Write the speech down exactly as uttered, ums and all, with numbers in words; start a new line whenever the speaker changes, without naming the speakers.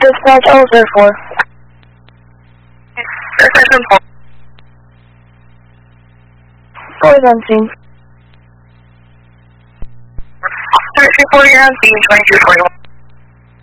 Dispatch oh zero four.
Attention four.
Boys on scene.
thirty-three forty on scene, twenty-two forty-one.